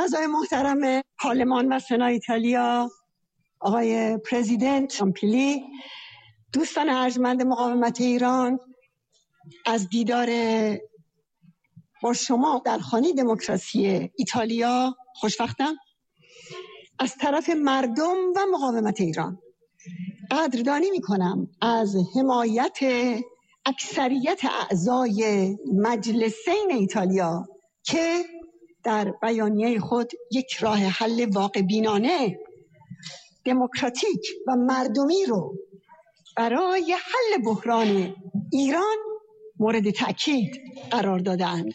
اعضای محترم پارلمان و سنا ایتالیا، آقای پرزیدنت شامپیلی، دوستان ارجمند مقاومت ایران، از دیدار با شما در خانه دموکراسی ایتالیا خوشوقتم. از طرف مردم و مقاومت ایران قدردانی می‌کنم از حمایت اکثریت اعضای مجلسین ایتالیا که در بیانیه خود یک راه حل واقع بینانه، دموکراتیک و مردمی رو برای حل بحران ایران مورد تأکید قرار دادند.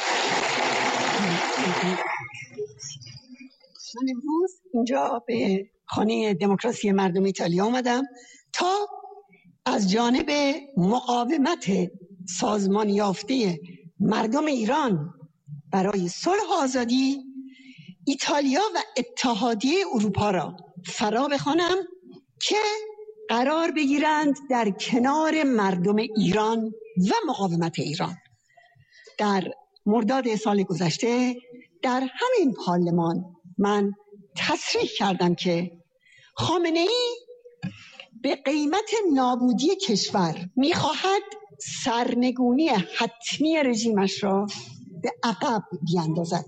من امروز اینجا به خانه دموکراسی مردم ایتالیا آمدم تا از جانب مقاومت سازمان یافته مردم ایران برای صلح و آزادی ایتالیا و اتحادیه اروپا را فرا بخوانم که قرار بگیرند در کنار مردم ایران و مقاومت ایران. در مرداد سال گذشته در همین پارلمان من تصریح کردم که خامنه‌ای به قیمت نابودی کشور می‌خواهد سرنگونی حتمی رژیمش را به عقب بیاندازد.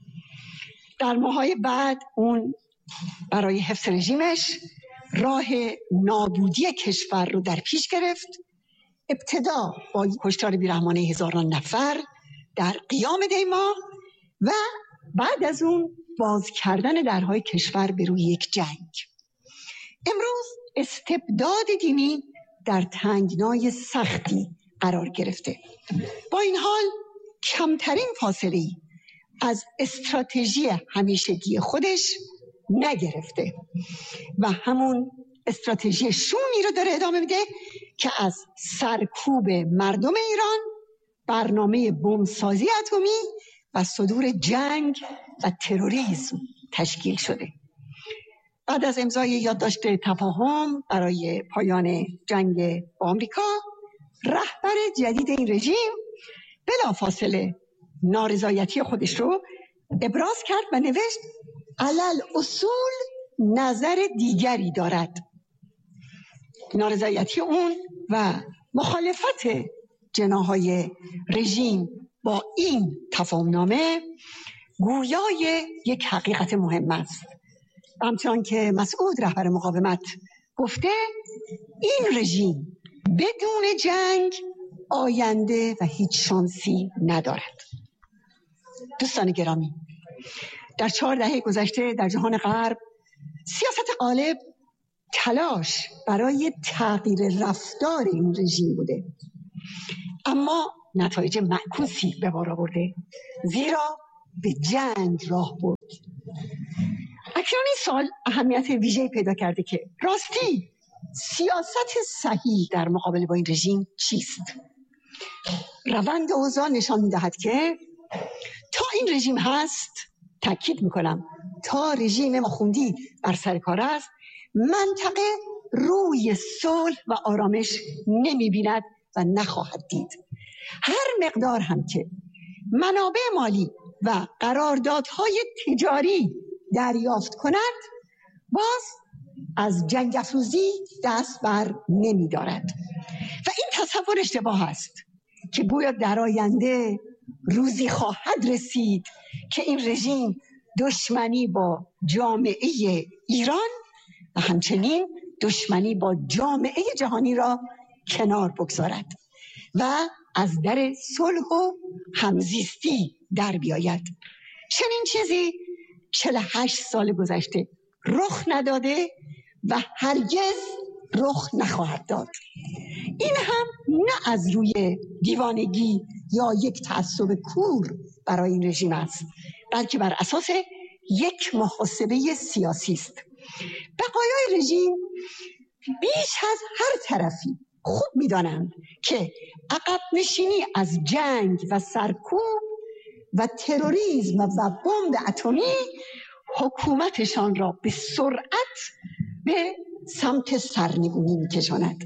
در ماه‌های بعد اون برای حفظ رژیمش راه نابودی کشور رو در پیش گرفت. ابتدا با کشتار بیرحمانه هزاران نفر در قیام دی ماه و بعد از اون باز کردن درهای کشور به روی یک جنگ. امروز استبداد دینی در تنگنای سختی قرار گرفته. با این حال کمترین فاصله از استراتژی همیشگی خودش نگرفته و همون استراتژی شومی رو داره ادامه میده که از سرکوب مردم ایران، برنامه بمبسازی اتمی و صدور جنگ و تروریسم تشکیل شده. بعد از امضای یادداشت تفاهم برای پایان جنگ با آمریکا، رهبر جدید این رژیم بلافاصله نارضایتی خودش رو ابراز کرد و نوشت علل اصول نظر دیگری دارد. نارضایتی اون و مخالفت جناح‌های رژیم با این تفاهمنامه گویای یک حقیقت مهم است. همچنان که مسعود رهبر مقاومت گفته، این رژیم بدون جنگ آینده و هیچ شانسی ندارد. دوستان گرامی، در 4 دهه گذشته در جهان غرب سیاست غالب تلاش برای تغییر رفتار این رژیم بوده، اما نتایج معکوسی به بار آورده، زیرا به جنگ راه برد. اکنون این سال اهمیت ویژه‌ای پیدا کرده که راستی سیاست صحیح در مقابله با این رژیم چیست؟ روند اوضاع نشان می‌دهد که تا این رژیم هست، تأکید می‌کنم تا رژیم آخوندی بر سر کار است، منطقه روی صلح و آرامش نمی‌بیند و نخواهد دید. هر مقدار هم که منابع مالی و قراردادهای تجاری دریافت کند، باز از جنگ افروزی دست بر نمی دارد و این تصور اشتباه است که گویا در آینده روزی خواهد رسید که این رژیم دشمنی با جامعه ایران و همچنین دشمنی با جامعه جهانی را کنار بگذارد و از در صلح و همزیستی در بیاید. چنین چیزی 48 سال گذشته رخ نداده و هرگز رخ نخواهد داد. این هم نه از روی دیوانگی یا یک تعصب کور برای این رژیم است، بلکه بر اساس یک محاسبه سیاسی است. بقایای رژیم بیش از هر طرفی خوب می‌دانند که عقب نشینی از جنگ و سرکوب و تروریسم و بمب اتمی حکومتشان را به سرعت به سمت سرنگونی می‌کشاند.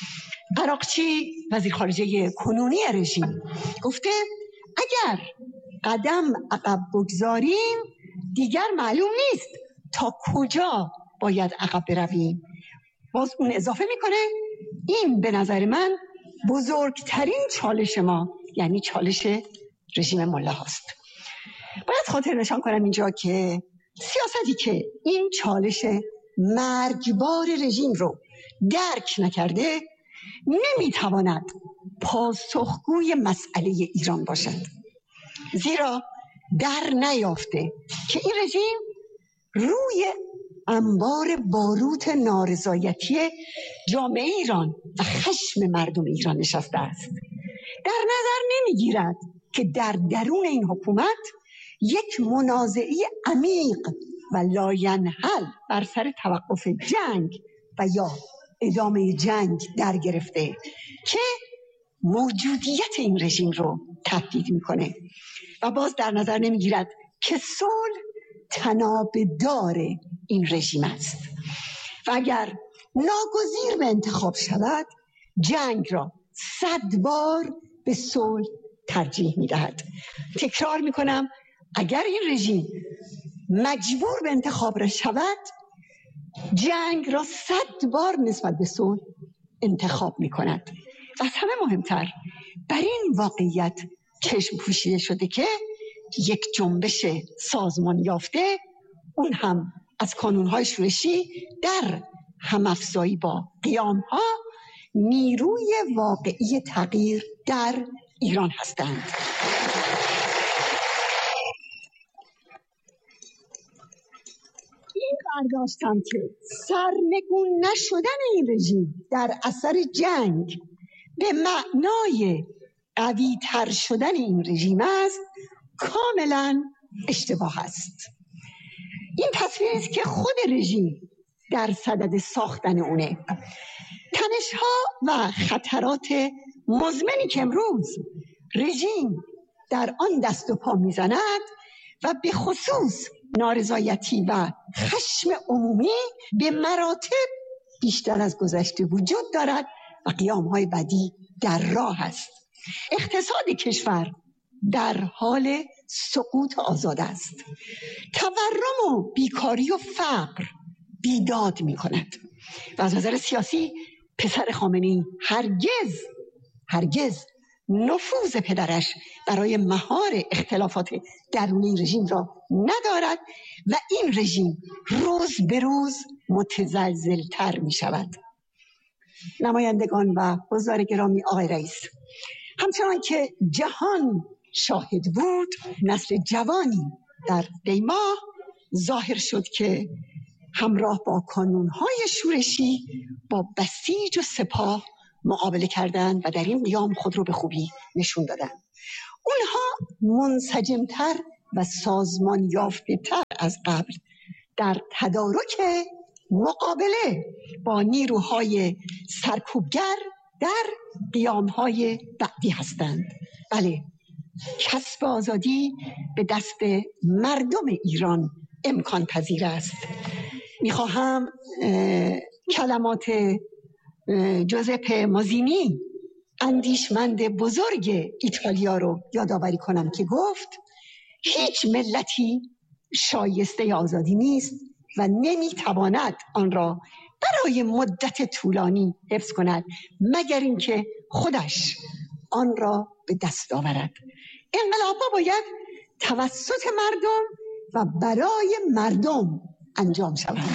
عراقچی وزیر خارجه کنونی رژیم گفته اگر قدم عقب بگذاریم دیگر معلوم نیست تا کجا باید عقب برویم. باز اون اضافه میکنه این به نظر من بزرگترین چالش ما، یعنی چالش رژیم ملا هاست. باید خاطر نشان کنم اینجا که سیاستی که این چالش مرگبار رژیم رو درک نکرده نمیتواند پاسخگوی مسئله ایران باشد، زیرا در نیافته که این رژیم روی انبار باروت نارضایتی جامعه ایران و خشم مردم ایران نشسته است. در نظر نمیگیرد که در درون این حکومت یک منازعه عمیق و لاینحل بر سر توقف جنگ و یا ادامه جنگ در گرفته که موجودیت این رژیم رو تهدید میکنه و باز در نظر نمیگیرد که صلح تنابدار این رژیم است و اگر ناگزیر به انتخاب شود جنگ را 100 بار به صلح ترجیح میدهد. تکرار میکنم، اگر این رژیم مجبور به انتخاب را شود جنگ را 100 بار نسبت به صلح انتخاب میکند. و از همه مهمتر بر این واقعیت چشم پوشیده شده که یک جنبش سازمان یافته، اون هم از کانونهای شورشی در همافزایی با قیامها، نیروی واقعی تغییر در ایران هستند. این برداشتم که سرنگون نشدن این رژیم در اثر جنگ به معنای قوی تر شدن این رژیم است کاملا اشتباه است. این تصویری است که خود رژیم در صدد ساختن اونه. تنش‌ها و خطرات مزمنی که امروز رژیم در آن دست و پا میزند و به خصوص نارضایتی و خشم عمومی به مراتب بیشتر از گذشته وجود دارد و قیام‌های بعدی در راه است. اقتصاد کشور در حال سقوط آزاد است. تورم و بیکاری و فقر بیداد می کند و از نظر سیاسی پسر خامنه‌ای هرگز نفوذ پدرش برای مهار اختلافات درون این رژیم را ندارد و این رژیم روز به روز متزلزل‌تر می شود. نمایندگان و حضار گرامی، آقای رئیس، همچنان که جهان شاهد بود، نسل جوانی در دیماه ظاهر شد که همراه با کانونهای شورشی با بسیج و سپاه مقابله کردند و در این قیام خود رو به خوبی نشون دادند. اونها منسجمتر و سازمان یافته تر از قبل در تدارک مقابله با نیروهای سرکوبگر در قیامهای بعدی هستند. بله، کسب آزادی به دست مردم ایران امکان پذیر است. میخواهم کلمات جوزپه مازینی، اندیشمند بزرگ ایتالیا رو یادآوری کنم که گفت هیچ ملتی شایسته آزادی نیست و نمیتواند آن را برای مدت طولانی حفظ کند مگر اینکه خودش آن را به دست آورد. انقلاب‌ها باید توسط مردم و برای مردم انجام شوند.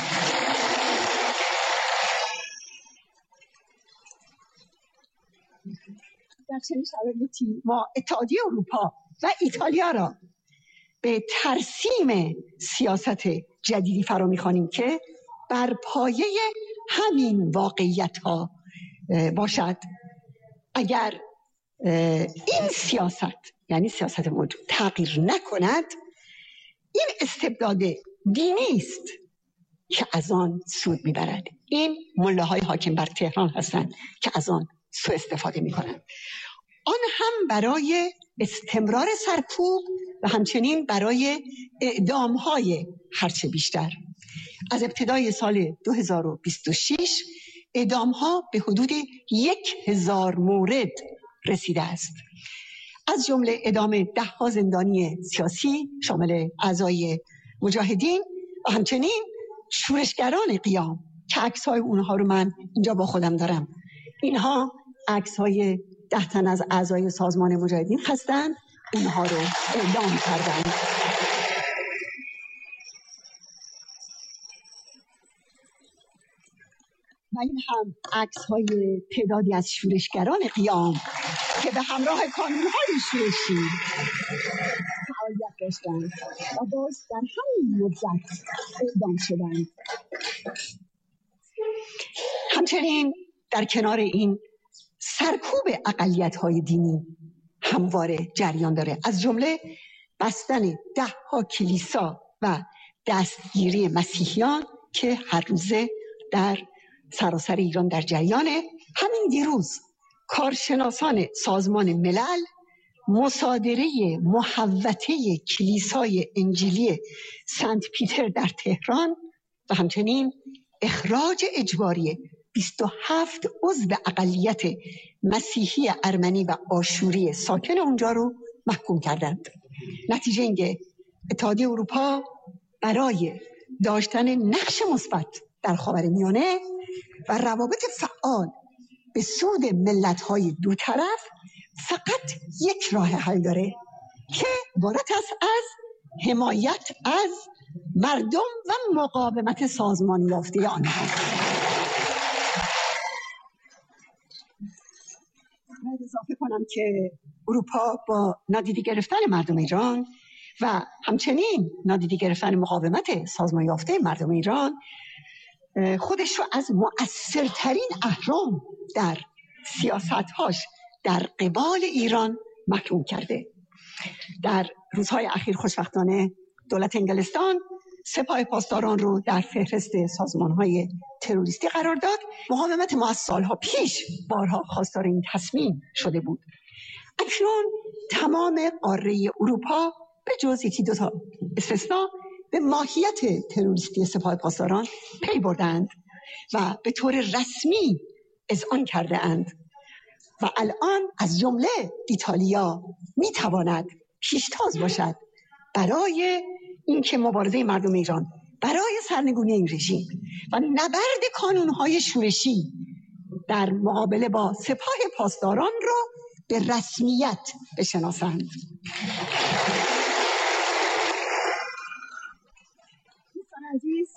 در چنین شرایطی ما اتحادیه اروپا و ایتالیا را به ترسیم سیاست جدیدی فرا می‌خوانیم که بر پایه همین واقعیت‌ها باشد. اگر این سیاست، یعنی سیاست موجود، تغییر نکند، این استبداد دینی است که از آن سود میبرد. این ملاهای حاکم بر تهران هستند که از آن سوء استفاده میکنند. آن هم برای استمرار سرکوب و همچنین برای اعدامهای هرچه بیشتر. از ابتدای سال 2026 اعدامها به حدود 1000 مورد رسیده است. از جمله اعدام 10 زندانی سیاسی شامل اعضای مجاهدین و همچنین شورشگران قیام که عکس‌های اونها رو من اینجا با خودم دارم. اینها عکس‌های 10 تن از اعضای سازمان مجاهدین هستند. اونها رو اعلام کردند. و این هم عکس‌های تعدادی از شورشگران قیام که به همراه کانون‌های شورشی فعالیت داشتند و باز در همین مدت اعدام شدند. همچنین در کنار این سرکوب اقلیت‌های دینی همواره جریان داره، از جمله بستن 10 کلیسا و دستگیری مسیحیان که هر روزه در سراسر ایران در جریانه. همین دیروز کارشناسان سازمان ملل مصادره محوطه کلیسای انجیلی سنت پیتر در تهران و همچنین اخراج اجباری 27 عضو اقلیت مسیحی ارمنی و آشوری ساکن اونجا رو محکوم کردند. نتیجه اینکه اتحادیه اروپا برای داشتن نقش مثبت در خاورمیانه و روابط فعال به سود ملت‌های دو طرف فقط یک راه حل داره که عبارت است از حمایت از مردم و مقاومت سازمان یافته آنها. باید اضافه کنم که اروپا با نادیده گرفتن مردم ایران و همچنین نادیده گرفتن مقاومت سازمان یافته مردم ایران خودش رو از مؤثرترین اهرم در سیاست‌هاش در قبال ایران محروم کرده. در روزهای اخیر خوشبختانه دولت انگلستان سپاه پاسداران رو در فهرست سازمان‌های تروریستی قرار داد. مقاومت ما از سالها پیش بارها خواستار این تصمیم شده بود. اکنون تمام قاره اروپا به جز یکی دو تا استثنا به ماهیت تروریستی سپاه پاسداران پی بردند و به طور رسمی اذعان کرده اند و الان از جمله ایتالیا میتواند پیشتاز باشد برای اینکه مبارزه مردم ایران برای سرنگونی این رژیم و نبرد کانونهای شورشی در مقابله با سپاه پاسداران را به رسمیت بشناسند. دوستان عزیز،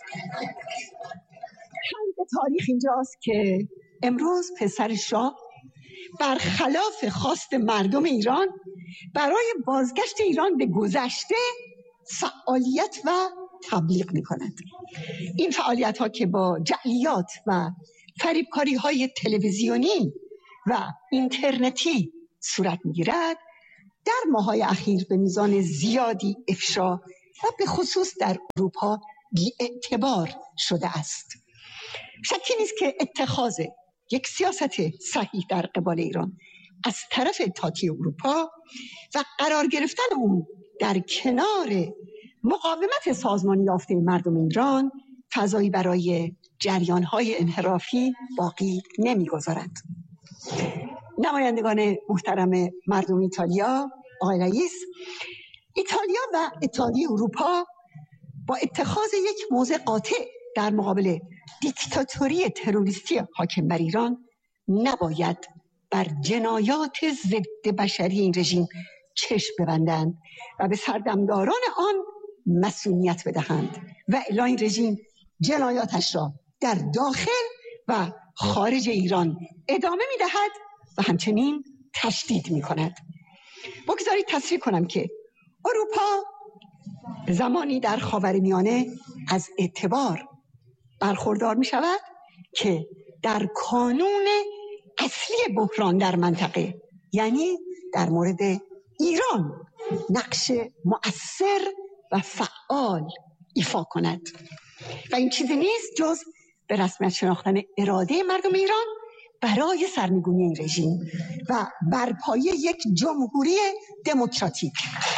خنده تاریخ اینجاست که امروز پسر شاه برخلاف خواست مردم ایران برای بازگشت ایران به گذشته فعالیت و تبلیغ می کند. این فعالیت ها که با جعلیات و فریبکاری های تلویزیونی و اینترنتی صورت می گیرد در ماه‌های اخیر به میزان زیادی افشا و به خصوص در اروپا بی‌اعتبار شده است. شکی نیست که اتخاذ یک سیاست صحیح در قبال ایران از طرف اتحادیه اروپا و قرار گرفتن اون در کنار مقاومت سازمان یافته مردم ایران فضایی برای جریان‌های انحرافی باقی نمی‌گذارد. نمایندگان محترم مردم ایتالیا، آقای رئیس، ایتالیا و اتحادیه اروپا با اتخاذ یک موضع قاطع در مقابل دیکتاتوری تروریستی حاکم بر ایران نباید بر جنایات ضد بشری این رژیم چشم ببندند و به سردمداران آن مسئولیت بدهند و الا این رژیم جنایاتش را در داخل و خارج ایران ادامه می‌دهد و همچنین تشدید می‌کند. بگذارید تصریح کنم که اروپا زمانی در خاورمیانه از اعتبار برخوردار می‌شود که در کانون اصلی بحران در منطقه، یعنی در مورد ایران، نقش مؤثر و فعال ایفا کند و این چیزی نیست جز به رسمیت شناختن اراده مردم ایران برای سرنگونی این رژیم و برپایی یک جمهوری دموکراتیک.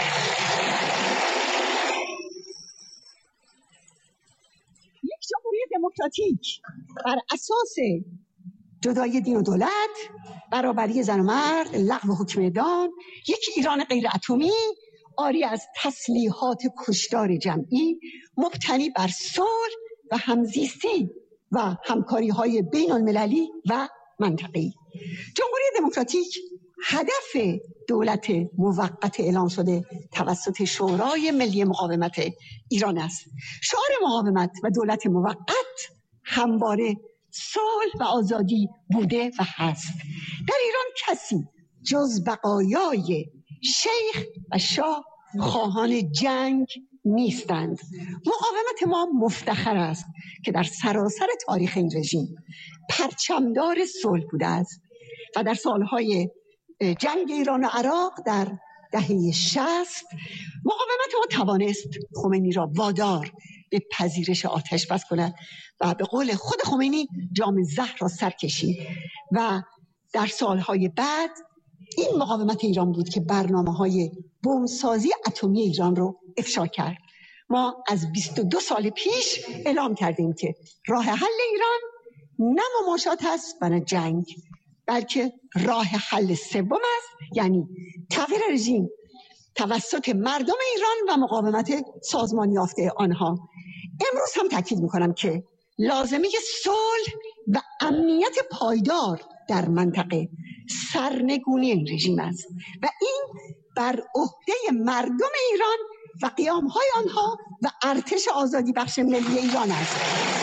یک جمهوری دموکراتیک بر اساس جدایی دین و دولت، برابری زن و مرد، لغو حکم اعدام، یک ایران غیر اتمی، عاری از تسلیحات کشتار جمعی، مبتنی بر صلح و همزیستی و همکاری‌های بین‌المللی و منطقه‌ای. جمهوری دموکراتیک هدف دولت موقت اعلام شده توسط شورای ملی مقاومت ایران است. شعار مقاومت و دولت موقت همواره صلح و آزادی بوده و هست. در ایران کسی جز بقایای شیخ و شاه خواهان جنگ نیستند. مقاومت ما مفتخر است که در سراسر تاریخ این رژیم پرچمدار صلح بوده است و در سالهای جنگ ایران و عراق در دهه 60 مقاومت ما توانست خمینی را وادار به پذیرش آتش بس کند و به قول خود خمینی جام زهر را سر کشید و در سالهای بعد این مقاومت ایران بود که برنامه‌های بمبسازی اتمی ایران رو افشا کرد. ما از 22 سال پیش اعلام کردیم که راه حل ایران نه مماشات است و نه جنگ، بلکه راه حل سوم است، یعنی تغییر رژیم توسط مردم ایران و مقاومت سازمان یافته آنها. امروز هم تاکید می‌کنم که لازمه صلح و امنیت پایدار در منطقه سرنگونی این رژیم است و این بر عهده مردم ایران و قیام‌های آنها و ارتش آزادی بخش ملی ایران است.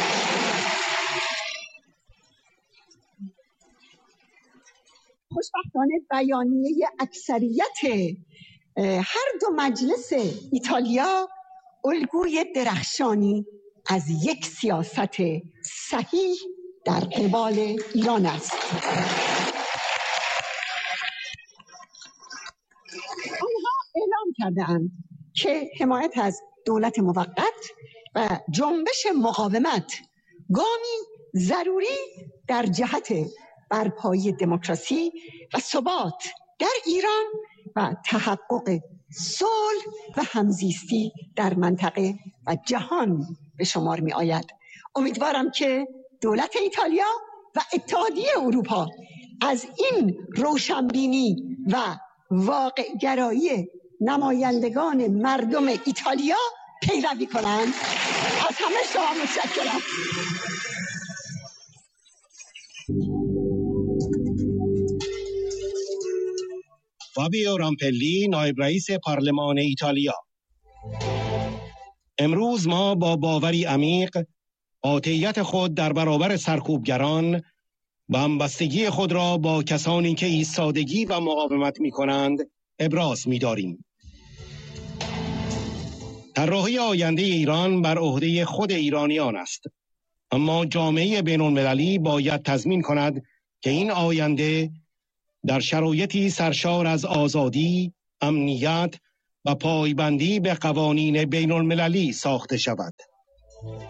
خوشبختانه بیانیه اکثریت هر دو مجلس ایتالیا الگوی درخشانی از یک سیاست صحیح در قبال ایران است. آنها اعلام کرده‌اند که حمایت از دولت موقت و جنبش مقاومت گامی ضروری در جهت برپایی دموکراسی و ثبات در ایران و تحقق صلح و همزیستی در منطقه و جهان به شمار می آید. امیدوارم که دولت ایتالیا و اتحادیه اروپا از این روشنبینی و واقع‌گرایی نمایندگان مردم ایتالیا پیروی کنند. از همه شما متشکرم. فابیو رامپلی، نایب رئیس پارلمان ایتالیا. امروز ما با باوری عمیق قاطعیت خود در برابر سرکوبگران و همبستگی خود را با کسانی که ایستادگی و مقاومت می کنند ابراز می داریم. طراحی آینده ایران بر عهده خود ایرانیان است، اما جامعه بین‌المللی باید تضمین کند که این آینده در شرایطی سرشار از آزادی، امنیت و پایبندی به قوانین بین‌المللی ساخته شود.